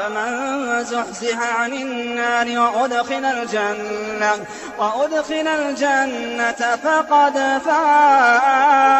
فمن زحزح عن النار وأدخل الجنة فقد فاز.